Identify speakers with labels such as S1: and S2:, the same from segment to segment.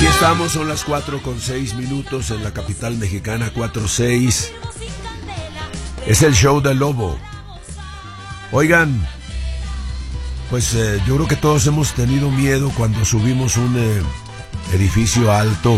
S1: Estamos, son las 4:06 en la capital mexicana, 4:06. Es el show del Lobo. Oigan, pues yo creo que todos hemos tenido miedo cuando subimos un edificio alto.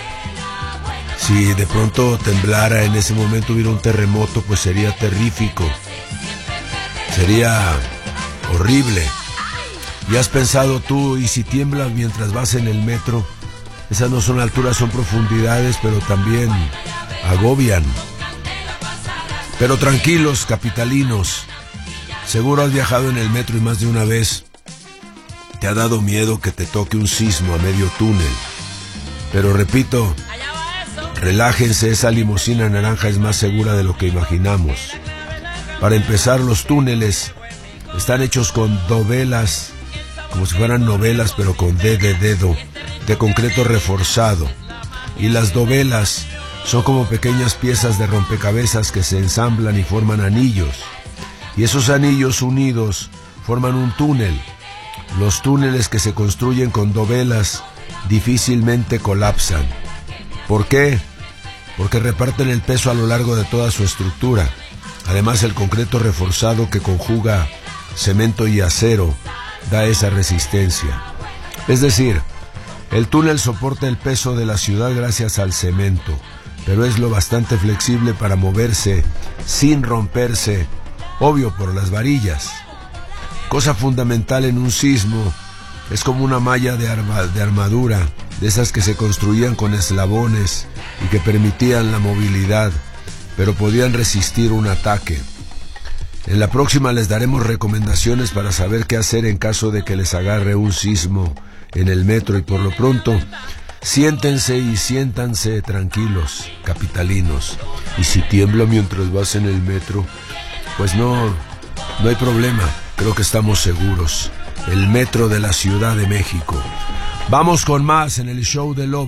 S1: Si de pronto temblara, en ese momento hubiera un terremoto, pues sería terrífico. Sería horrible. ¿Y has pensado tú, y si tiembla mientras vas en el metro? Esas no son alturas, son profundidades, pero también agobian. Pero tranquilos, capitalinos. Seguro has viajado en el metro y más de una vez te ha dado miedo que te toque un sismo a medio túnel. Pero repito, relájense, esa limusina naranja es más segura de lo que imaginamos. Para empezar, los túneles están hechos con dovelas, como si fueran novelas, pero con D de dedo, de concreto reforzado. Y las dovelas son como pequeñas piezas de rompecabezas que se ensamblan y forman anillos. Y esos anillos unidos forman un túnel. Los túneles que se construyen con dovelas difícilmente colapsan. ¿Por qué? Porque reparten el peso a lo largo de toda su estructura. Además, el concreto reforzado que conjuga cemento y acero da esa resistencia. Es decir, el túnel soporta el peso de la ciudad gracias al cemento, pero es lo bastante flexible para moverse sin romperse, obvio por las varillas. Cosa fundamental en un sismo, es como una malla de armadura, de esas que se construían con eslabones y que permitían la movilidad, pero podían resistir un ataque. En la próxima les daremos recomendaciones para saber qué hacer en caso de que les agarre un sismo en el metro, y por lo pronto, siéntense y siéntanse tranquilos, capitalinos. Y si tiembla mientras vas en el metro, pues no hay problema, creo que estamos seguros. El metro de la Ciudad de México. Vamos con más en el show del Lobo.